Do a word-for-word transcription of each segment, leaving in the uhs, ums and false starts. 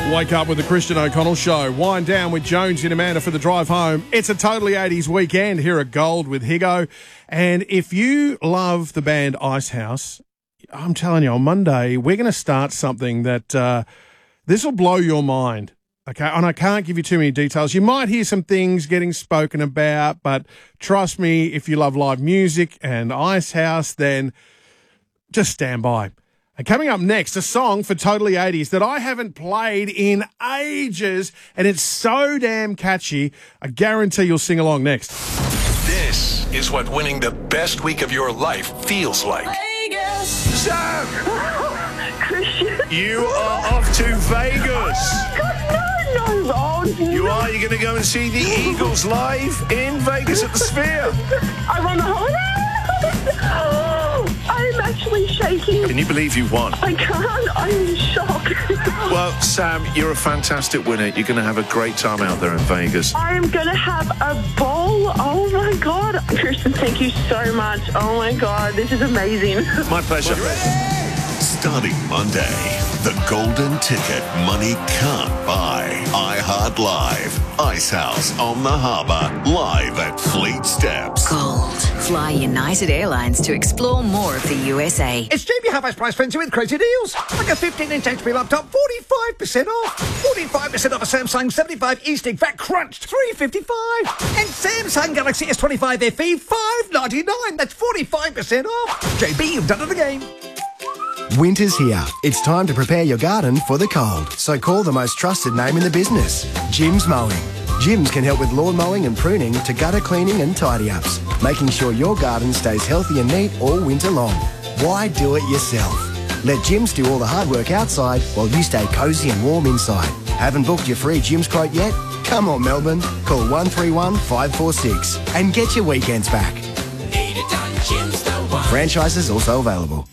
Wake up with the Christian O'Connell Show. Wind down with Jones and Amanda for the drive home. It's a totally eighties weekend here at Gold with Higo. And if you love the band Icehouse, I'm telling you, on Monday, we're going to start something that uh, this will blow your mind. Okay, and I can't give you too many details. You might hear some things getting spoken about, but trust me, if you love live music and Icehouse, then just stand by. And coming up next, a song for Totally eighties that I haven't played in ages, and it's so damn catchy, I guarantee you'll sing along next. This is what winning the best week of your life feels like. Vegas. Sam! Christian. You are off to Vegas. Oh my God, no, no, Ron. You are? You're going to go and see the Eagles live in Vegas at the Sphere. I'm on holiday. Oh, I'm actually shaking. Can you believe you won? I can't. I'm in shock. Well, Sam, you're a fantastic winner. You're going to have a great time out there in Vegas. I am going to have a ball. Oh, my God. Kirsten, thank you so much. Oh, my God. This is amazing. My pleasure. Starting Monday, the golden ticket money can't buy. iHeart Live. Icehouse on the Harbour, live at Fleet Steps. Gold. Fly United Airlines to explore more of the U S A. It's Jamie Half Price Frenzy with crazy deals. Like a fifteen inch H P laptop, forty-five percent off. forty-five percent off a Samsung seventy-five E-Stick, V A C crunched, three fifty-five. And Samsung Galaxy S twenty-five F E, five ninety-nine. That's forty-five percent off. J B, you've done it again. Winter's here. It's time to prepare your garden for the cold. So call the most trusted name in the business, Jim's Mowing. Jim's can help with lawn mowing and pruning to gutter cleaning and tidy-ups, making sure your garden stays healthy and neat all winter long. Why do it yourself? Let Jim's do all the hard work outside while you stay cosy and warm inside. Haven't booked your free Jim's quote yet? Come on, Melbourne. Call one three one, five four six and get your weekends back. Need it done, Jim's the one. Franchises also available.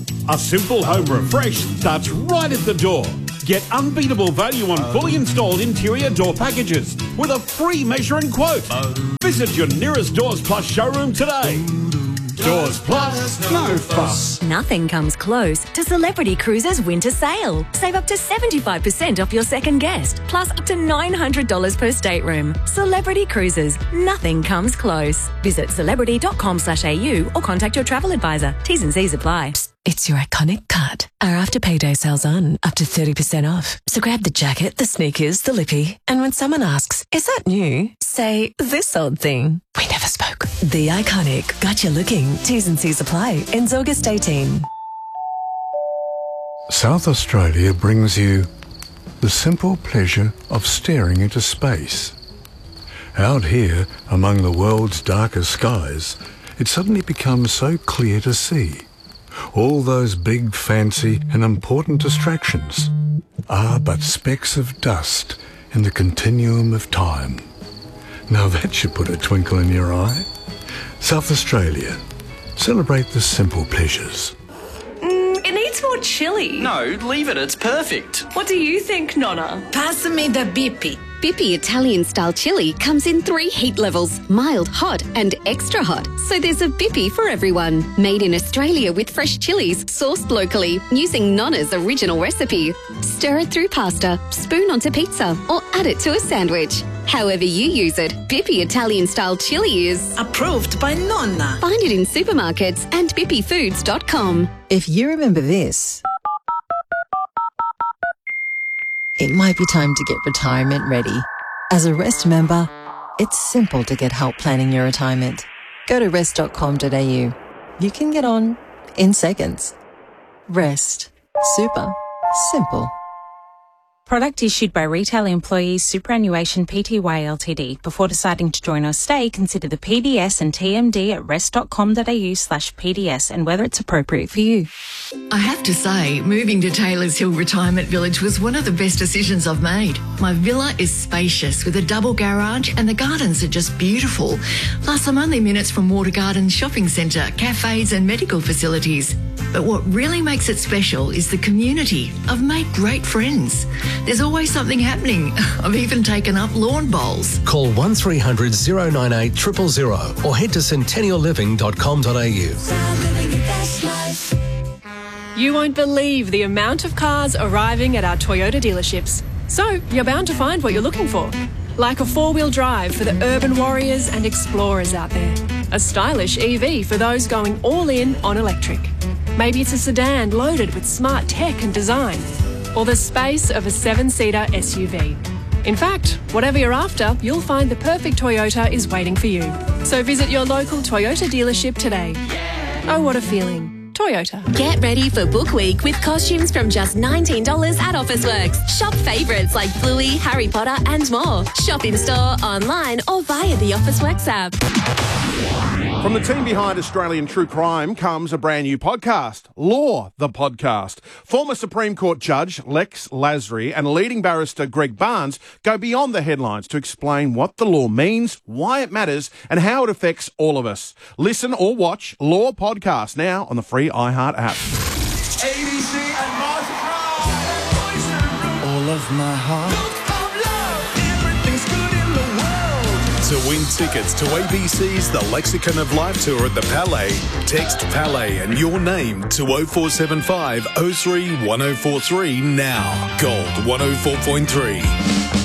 A simple home refresh starts right at the door. Get unbeatable value on fully installed interior door packages with a free measure and quote. Visit your nearest Doors Plus showroom today. Doors Plus, no fuss. Nothing comes close to Celebrity Cruises Winter Sale. Save up to seventy-five percent off your second guest, plus up to nine hundred dollars per stateroom. Celebrity Cruises, nothing comes close. Visit celebrity dot com slash A U or contact your travel advisor. T's and C's apply. It's your iconic cut. Our after payday sales on, up to thirty percent off. So grab the jacket, the sneakers, the lippy, and when someone asks, is that new? Say, this old thing. We never spoke. The iconic. Got you looking. T's and C's apply. Ends August eighteenth. South Australia brings you the simple pleasure of staring into space. Out here, among the world's darkest skies, it suddenly becomes so clear to see. All those big, fancy and important distractions are but specks of dust in the continuum of time. Now that should put a twinkle in your eye. South Australia. Celebrate the simple pleasures. Mm, it needs more chilli. No, leave it. It's perfect. What do you think, Nonna? Pass me the Bippi. Bippi Italian-style chili comes in three heat levels, mild, hot and extra hot. So there's a Bippi for everyone. Made in Australia with fresh chilies, sourced locally, using Nonna's original recipe. Stir it through pasta, spoon onto pizza or add it to a sandwich. However you use it, Bippi Italian-style chili is approved by Nonna. Find it in supermarkets and bippi foods dot com. If you remember this, it might be time to get retirement ready. As a Rest member, it's simple to get help planning your retirement. Go to rest dot com dot A U. You can get on in seconds. Rest. Super. Simple. Product issued by Retail Employees Superannuation Pty Ltd. Before deciding to join or stay, consider the P D S and T M D at rest dot com dot A U slash P D S and whether it's appropriate for you. I have to say, moving to Taylors Hill Retirement Village was one of the best decisions I've made. My villa is spacious with a double garage and the gardens are just beautiful. Plus, I'm only minutes from Water Gardens Shopping Centre, cafes and medical facilities. But what really makes it special is the community. I've made great friends. There's always something happening. I've even taken up lawn bowls. Call one three hundred, zero nine eight, zero zero zero or head to centennial living dot com dot A U. You won't believe the amount of cars arriving at our Toyota dealerships. So, you're bound to find what you're looking for. Like a four-wheel drive for the urban warriors and explorers out there. A stylish E V for those going all in on electric. Maybe it's a sedan loaded with smart tech and design. Or the space of a seven-seater S U V. In fact, whatever you're after, you'll find the perfect Toyota is waiting for you. So visit your local Toyota dealership today. Oh, what a feeling. Toyota. Get ready for Book Week with costumes from just nineteen dollars at Officeworks. Shop favourites like Bluey, Harry Potter and more. Shop in store, online or via the Officeworks app. From the team behind Australian True Crime comes a brand new podcast, Law, the Podcast. Former Supreme Court Judge Lex Lasry and leading barrister Greg Barnes go beyond the headlines to explain what the law means, why it matters, and how it affects all of us. Listen or watch Law Podcast now on the free iHeart app. A B C and Mars All of my heart. To win tickets to A B C's The Lexicon of Life Tour at the Palais, text Palais and your name to oh four seven five oh three one oh four three now. Gold one oh four point three.